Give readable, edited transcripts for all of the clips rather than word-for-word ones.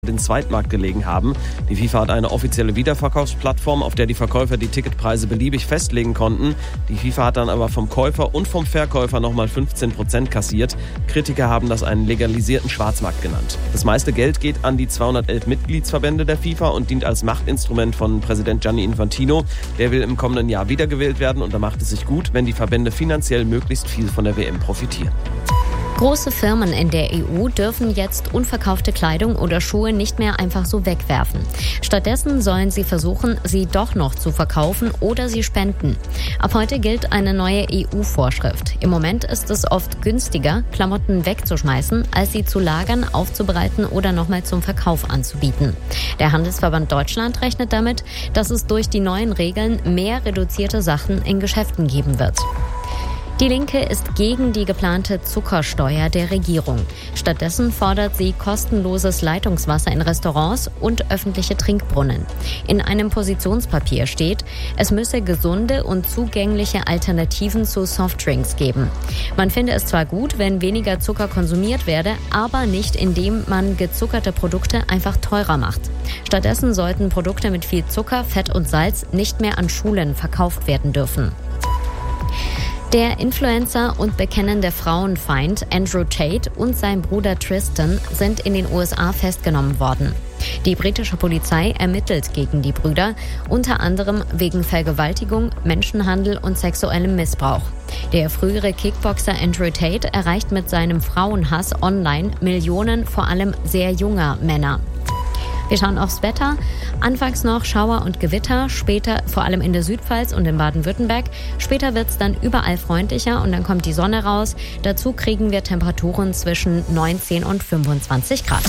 den Zweitmarkt gelegen haben. Die FIFA hat eine offizielle Wiederverkaufsplattform, auf der die Verkäufer die Ticketpreise beliebig festlegen konnten. Die FIFA hat dann aber vom Käufer und vom Verkäufer nochmal 15% kassiert. Kritiker haben das einen legalisierten Schwarzmarkt genannt. Das meiste Geld geht an die 211 Mitgliedsverbände der FIFA und dient als Machtinstrument von Präsident Gianni Infantino. Der will im kommenden Jahr wiedergewählt werden und da macht es sich gut, wenn die Verbände finanziell möglichst viel von der WM profitieren. Große Firmen in der EU dürfen jetzt unverkaufte Kleidung oder Schuhe nicht mehr einfach so wegwerfen. Stattdessen sollen sie versuchen, sie doch noch zu verkaufen oder sie spenden. Ab heute gilt eine neue EU-Vorschrift. Im Moment ist es oft günstiger, Klamotten wegzuschmeißen, als sie zu lagern, aufzubereiten oder nochmal zum Verkauf anzubieten. Der Handelsverband Deutschland rechnet damit, dass es durch die neuen Regeln mehr reduzierte Sachen in Geschäften geben wird. Die Linke ist gegen die geplante Zuckersteuer der Regierung. Stattdessen fordert sie kostenloses Leitungswasser in Restaurants und öffentliche Trinkbrunnen. In einem Positionspapier steht, es müsse gesunde und zugängliche Alternativen zu Softdrinks geben. Man finde es zwar gut, wenn weniger Zucker konsumiert werde, aber nicht indem man gezuckerte Produkte einfach teurer macht. Stattdessen sollten Produkte mit viel Zucker, Fett und Salz nicht mehr an Schulen verkauft werden dürfen. Der Influencer und bekennende Frauenfeind Andrew Tate und sein Bruder Tristan sind in den USA festgenommen worden. Die britische Polizei ermittelt gegen die Brüder, unter anderem wegen Vergewaltigung, Menschenhandel und sexuellem Missbrauch. Der frühere Kickboxer Andrew Tate erreicht mit seinem Frauenhass online Millionen vor allem sehr junger Männer. Wir schauen aufs Wetter. Anfangs noch Schauer und Gewitter, später vor allem in der Südpfalz und in Baden-Württemberg. Später wird es dann überall freundlicher und dann kommt die Sonne raus. Dazu kriegen wir Temperaturen zwischen 19 und 25 Grad.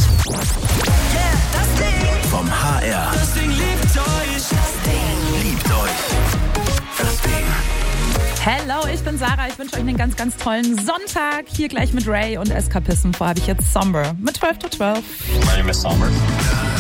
Vom HR. Das Ding liebt euch. Das Ding liebt euch. Das Ding. Hello, ich bin Sarah. Ich wünsche euch einen ganz, ganz tollen Sonntag. Hier gleich mit Ray und Eskapissen. Vorher habe ich jetzt Somber mit 12 to 12. My name is Somber.